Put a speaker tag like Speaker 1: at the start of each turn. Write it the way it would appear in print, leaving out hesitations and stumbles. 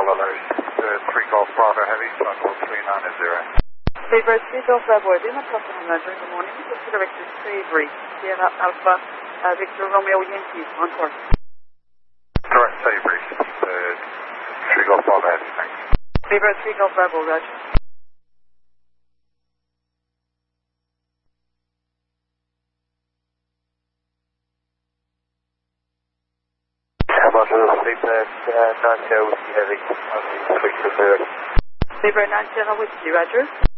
Speaker 1: alert. 3 Golf Bravo Heavy, flight 3990.
Speaker 2: Sabre 3 Golf Bravo, Lima, Customer Manager, good morning. This is direction Sabre, Sierra Alpha, Victor Romeo Yankee, on course.
Speaker 1: Direct Sabre, 3 Golf Bravo Heavy, thanks.
Speaker 2: Sabre 3 Golf Bravo, Roger.
Speaker 1: Sabre 90 Whiskey Heavy, switch to 30.
Speaker 2: Sabre 90 Whiskey, Roger.